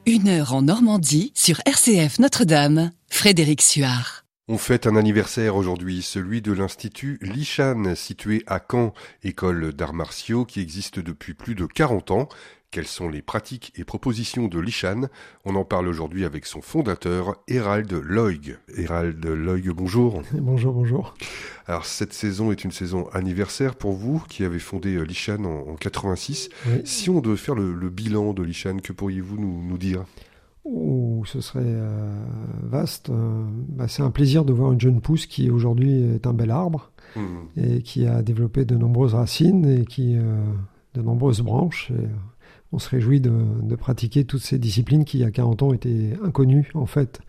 1 heure en Normandie sur RCF Notre-Dame. Frédéric Suard. On fête un anniversaire aujourd'hui, celui de l'Institut Lishan, situé à Caen, école d'arts martiaux qui existe depuis plus de 40 ans. Quelles sont les pratiques et propositions de Lishan? On en parle aujourd'hui avec son fondateur, Hérald Loig. Hérald Loig, bonjour. Bonjour. Alors cette saison est une saison anniversaire pour vous, qui avez fondé Lishan en 86. Oui. Si on devait faire le bilan de Lishan, que pourriez-vous nous dire? Ce serait vaste. C'est un plaisir de voir une jeune pousse qui aujourd'hui est un bel arbre et qui a développé de nombreuses racines et de nombreuses branches. Et on se réjouit de pratiquer toutes ces disciplines qui, il y a 40 ans, étaient inconnues en fait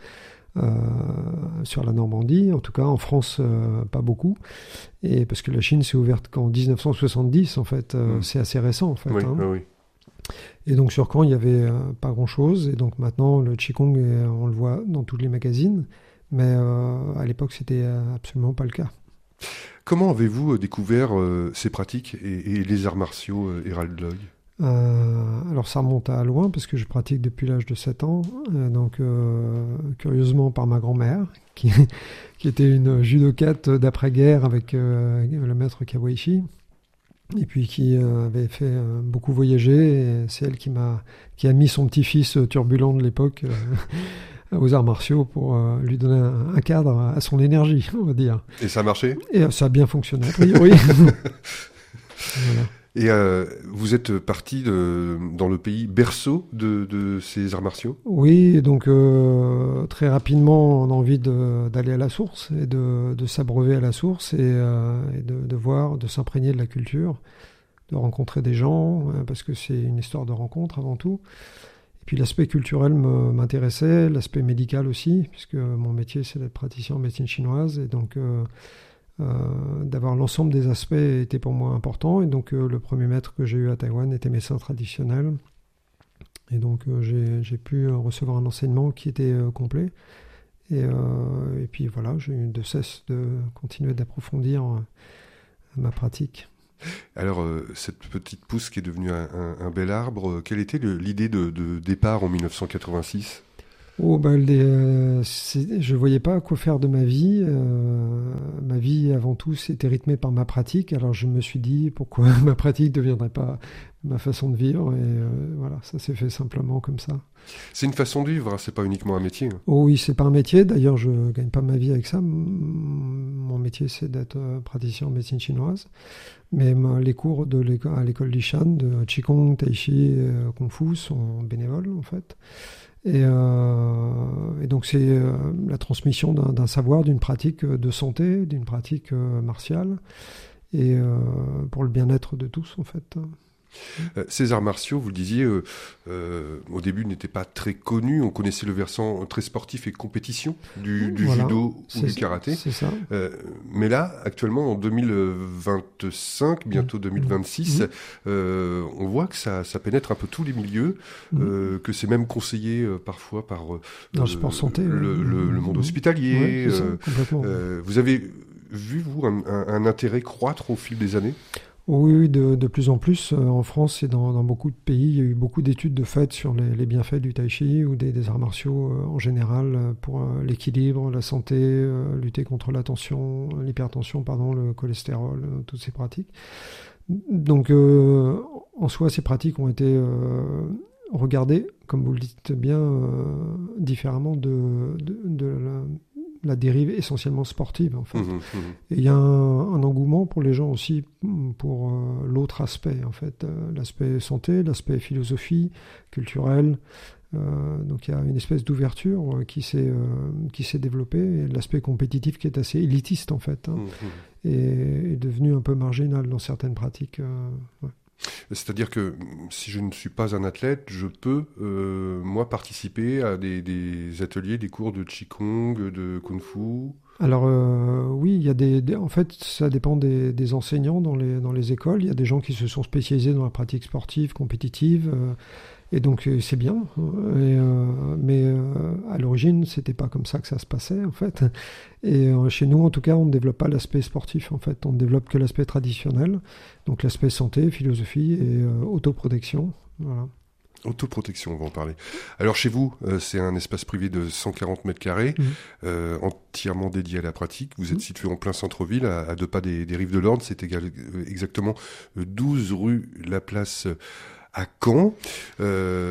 sur la Normandie. En tout cas, en France, pas beaucoup. Et parce que la Chine s'est ouverte qu'en 1970, en fait. C'est assez récent, en fait. Oui, oui. Et donc sur Caen, il n'y avait pas grand-chose. Et donc maintenant, le Qigong, on le voit dans tous les magazines. Mais à l'époque, c'était absolument pas le cas. Comment avez-vous découvert ces pratiques et les arts martiaux, Hérald Loig? Alors ça remonte à loin, parce que je pratique depuis l'âge de 7 ans. Donc curieusement par ma grand-mère, qui était une judokate d'après-guerre avec le maître Kawaishi. Et puis qui avait fait beaucoup voyager, et c'est elle qui a mis son petit-fils turbulent de l'époque aux arts martiaux pour lui donner un cadre à son énergie, on va dire. Et ça a marché? Et ça a bien fonctionné, a priori. Voilà. Et vous êtes parti dans le pays berceau de ces arts martiaux? Oui, donc très rapidement, on a envie d'aller à la source et de s'abreuver à la source et de voir, de s'imprégner de la culture, de rencontrer des gens, parce que c'est une histoire de rencontre avant tout. Et puis l'aspect culturel m'intéressait, l'aspect médical aussi, puisque mon métier c'est d'être praticien en médecine chinoise, et donc d'avoir l'ensemble des aspects était pour moi important. Et donc le premier maître que j'ai eu à Taïwan était médecin traditionnel, et donc j'ai pu recevoir un enseignement qui était complet, et puis voilà, j'ai eu de cesse de continuer d'approfondir ma pratique. Alors cette petite pousse qui est devenue un bel arbre, quelle était l'idée de départ en 1986? Je voyais pas quoi faire de ma vie. Ma vie, avant tout, c'était rythmée par ma pratique. Alors je me suis dit, pourquoi ma pratique ne deviendrait pas ma façon de vivre? Et voilà, ça s'est fait simplement comme ça. C'est une façon de vivre, hein, c'est pas uniquement un métier. Oh oui, c'est pas un métier. D'ailleurs, je gagne pas ma vie avec ça. Mon métier, c'est d'être praticien en médecine chinoise. Mais les cours à l'école Lishan, de Qigong, Tai Chi, Kung Fu, sont bénévoles, en fait. Et donc c'est la transmission d'un savoir, d'une pratique de santé, d'une pratique martiale, et pour le bien-être de tous en fait. Ces arts martiaux, vous le disiez, au début n'étaient pas très connus. On connaissait le versant très sportif et compétition du judo ou du karaté. C'est ça. Mais là, actuellement, en 2025, bientôt 2026, on voit que ça pénètre un peu tous les milieux, que c'est même conseillé parfois par dans le sport santé, le monde hospitalier. Oui, complètement. Vous avez vu, vous, un intérêt croître au fil des années? Oui, de plus en plus. En France et dans beaucoup de pays, il y a eu beaucoup d'études de fait sur les bienfaits du tai chi ou des arts martiaux en général pour l'équilibre, la santé, lutter contre l'hypertension, le cholestérol, toutes ces pratiques. Donc, en soi, ces pratiques ont été regardées, comme vous le dites bien, différemment de la dérive essentiellement sportive en fait. Et il y a un engouement pour les gens aussi pour l'autre aspect en fait, l'aspect santé, l'aspect philosophie, culturel. Donc il y a une espèce d'ouverture qui s'est développée, et l'aspect compétitif qui est assez élitiste en fait, est devenu un peu marginal dans certaines pratiques. Ouais. C'est-à-dire que si je ne suis pas un athlète, je peux, moi, participer à des ateliers, des cours de Qigong, de Kung Fu? Alors oui, il y a en fait, ça dépend des enseignants dans les écoles. Il y a des gens qui se sont spécialisés dans la pratique sportive, compétitive, et donc c'est bien. Mais à l'origine, c'était pas comme ça que ça se passait en fait. Et chez nous, en tout cas, on ne développe pas l'aspect sportif en fait. On ne développe que l'aspect traditionnel, donc l'aspect santé, philosophie et autoprotection. Voilà. Autoprotection, on va en parler. Alors chez vous, c'est un espace privé de 140 mètres carrés, entièrement dédié à la pratique. Vous êtes situé en plein centre-ville, à 2 pas des rives de l'Orne. C'est exactement 12 rue Laplace à Caen.